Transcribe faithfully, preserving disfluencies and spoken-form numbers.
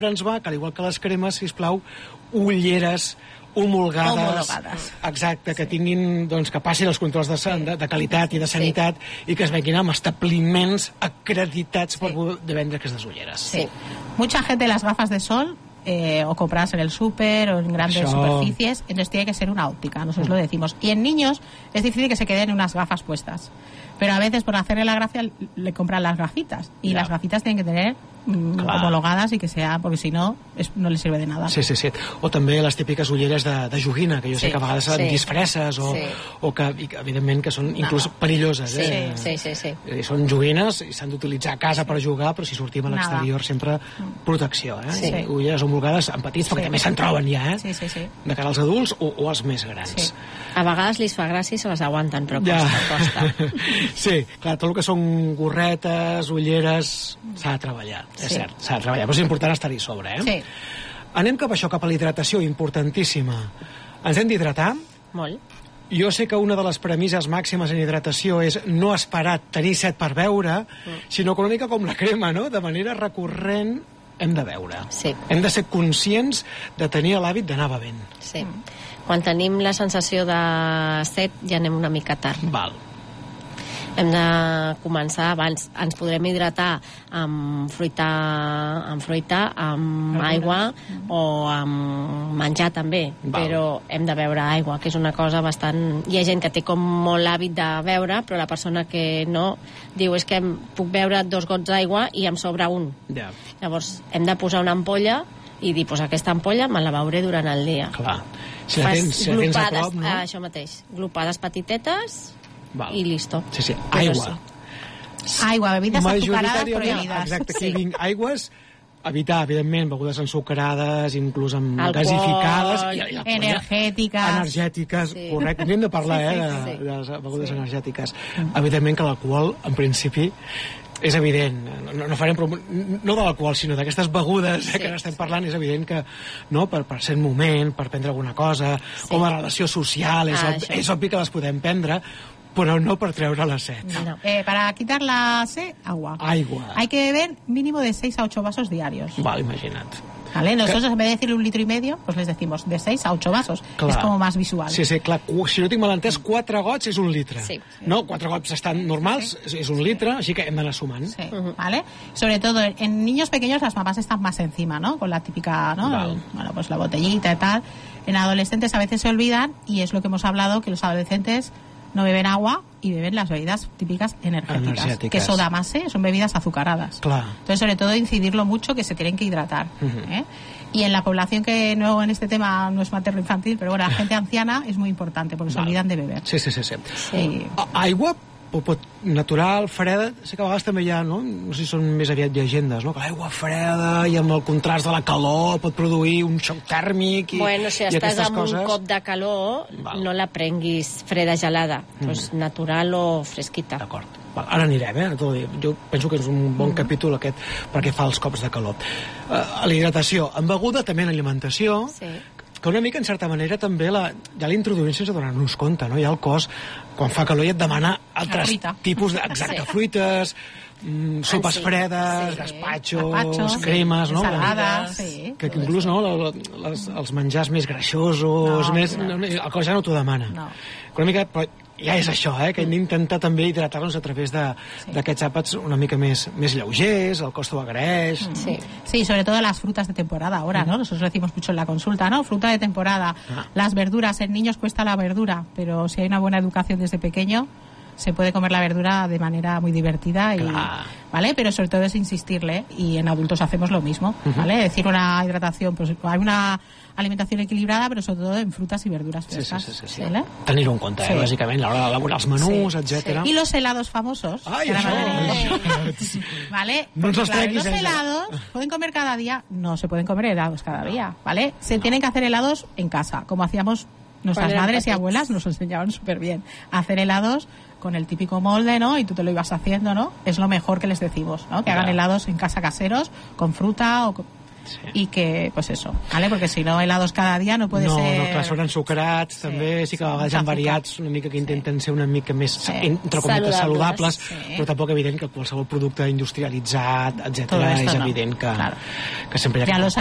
ens va, que al igual que les cremes, sisplau, ulleres homologades, homologades. Exacte, que tinguin, doncs, que passin els controls de, de, de qualitat i de sanitat sí. i que es venguin amb establiments acreditats sí. per poder vendre aquestes ulleres. Sí. Mucha gente las gafas de sol eh, o compradas en el súper o en grandes Això... superficies, entonces tiene que ser una óptica, nosotros mm. lo decimos. Y en niños es difícil que se queden unas gafas puestas, pero a veces por hacerle la gracia le compran las gafitas y yeah. las gafitas tienen que tener Clar. homologadas i que sea, porque si no es, no les sirve de nada. Sí, sí, sí. O també les típiques ulleres de, de joguina, que jo sí. sé que a vegades són sí. disfresses o, sí. o que, i, evidentment, que són inclús no. perilloses. Sí, eh? sí, sí, sí. I són joguines i s'han d'utilitzar a casa sí. per jugar, però si sortim a l'exterior sempre protecció. Eh? Sí. Ulleres homologades en petits, sí. perquè també se'n troben ja, eh? Sí, sí, sí. De cara als adults o, o als més grans. Sí. A vegades li fa gràcia i se les aguanten, però ja. costa, costa. Sí, clar, tot el que són gorretes, ulleres, s'ha de treballar, sí. és cert, s'ha de treballar. Però és important estar-hi sobre, eh? Sí. Anem cap a això, cap a la hidratació, importantíssima. Ens hem d'hidratar? Molt. Jo sé que una de les premisses màximes en hidratació és no esperar tenir set per beure, mm. sinó que una mica com la crema, no? De manera recurrent hem de beure. Sí. Hem de ser conscients de tenir l'hàbit d'anar bevent. Sí. Mm. Quan tenim la sensació de set ja anem una mica tard. Val. Hem de començar abans. Ens podrem hidratar amb fruita, amb, fruita, amb aigua o amb menjar també, Val. però hem de beure aigua, que és una cosa bastant... Hi ha gent que té com molt hàbit de beure, però la persona que no diu és que em puc beure dos gots d'aigua i em sobra un. Yeah. Llavors hem de posar una ampolla i dir, pues aquesta ampolla me la beuré durant el dia. Clar. Si la tens, si la tens a prop, no? Això mateix. Glopades petitetes... Val. I listo. Sí, sí, aigua. Aigua, bebides azucaradas prohibidas. Exacte, aquí sí. vinc aigües, evitar, evidentment, begudes ensucrades, inclús amb Alcohol, gasificades, i, i, energètiques. Energètiques, sí. correcte. Hem de parlar, sí, sí, eh, de, sí. de les begudes sí. energètiques. Mm. Evidentment que l'alcohol, en principi, és evident, no, no farem prom... no de l'alcohol, sinó d'aquestes begudes eh, sí. que estem parlant, és evident que no, per, per ser moment, per prendre alguna cosa, sí. com a relació social, és, ah, obvi, és obvi que les podem prendre, pero no por treure la sed. No. Eh, para quitar la sed, agua. Agua. Hay que beber mínimo de seis a ocho vasos diarios. Vale, imagina't. ¿Vale? Nosotros, en vez de decirle un litro y medio, pues les decimos de seis a ocho vasos. Clar. Es como más visual. Sí, sí, clar. Si no tinc mal entès, quatre gots és un litre. Sí. No? Quatre gots estan normals, sí. és un litre, així que hem d'anar sumant. Sí. Uh-huh. ¿Vale? Sobre todo, en niños pequeños las mamás están más encima, ¿no? Con la típica, ¿no? El, bueno, pues la botellita y tal. En adolescentes a veces se olvidan, y es lo que hemos hablado, que los adolescentes no beben agua y beben las bebidas típicas energéticas, energéticas. que soda más, ¿eh? Son bebidas azucaradas. Claro. Entonces, sobre todo, incidirlo mucho, que se tienen que hidratar. Uh-huh. ¿eh? Y en la población que no, en este tema no es materno-infantil, pero bueno, la gente anciana es muy importante, porque vale. se olvidan de beber. Sí, sí, sí. sí. sí. Aigua pot, natural, freda, sé que a vegades també hi ha, no? No sé si són més aviat llegendes, no? Que l'aigua freda i amb el contrast de la calor pot produir un xoc tèrmic i, bueno, si i estàs amb coses. Un cop de calor, Val. no la prenguis freda gelada, mm. pues natural o fresquita. D'acord. Ara anirem, eh? Jo penso que és un bon mm. capítol aquest perquè fa els cops de calor. Uh, a la hidratació, en beguda, també en alimentació, sí. que una mica, en certa manera, també la, ja l'introduïm sense donar-nos compte, no? Ja el cos, quan fa calor, ja et demana altres tipus de... Exacte, sí. fruites, mm, sopes sí. fredes, sí. gaspatxos, Gazpacho, cremes, no? Salades, sí. Que inclús, no? Les, els menjars més greixosos, no, més, no. el cos ja no t'ho demana. No. Una mica... Però, ja és això, eh? que hem d'intentar també hidratar-nos a través d'aquests sí. àpats una mica més, més lleugers, el cos t'ho agraeix. Sí. sí, sobre todo las frutas de temporada ahora, ¿no? Nosotros decimos mucho en la consulta, ¿no? Fruta de temporada, ah. las verduras, en niños cuesta la verdura, pero si hay una buena educación desde pequeño, se puede comer la verdura de manera muy divertida, y, ¿vale? Pero sobre todo es insistirle, y en adultos hacemos lo mismo, ¿vale? Es decir, una hidratación, pues hay una alimentación equilibrada, però sobretot en frutas y verduras frescas. Sí, sí, sí, sí. ¿Vale? Tenir-ho en compte, sí. eh, bàsicament, a l'hora d'elaborar els menús, sí, etcètera. Sí. Y los helados famosos. Ay, eso. ¿Vale? No nos claro, los helados pueden comer cada día, no se pueden comer helados cada día, ¿vale? Se no. tienen que hacer helados en casa, como hacíamos nuestras madres y abuelas, nos enseñaban súper bien a hacer helados con el típico molde, ¿no? Y tú te lo ibas haciendo, ¿no? Es lo mejor que les decimos, ¿no? Que hagan helados en casa caseros, con fruta o con... Sí. Y que, pues eso, ¿vale? Porque si no, helados cada día no puede no, ser... No, clar, són ensucrats, sí, també, sí que a vegades hi ha variats una mica que intenten sí. ser una mica més, sí. entre cometes, saludables, sí. però tampoc evident que qualsevol producte industrialitzat, etcètera, és no. evident que, claro. que sempre hi ha... Ja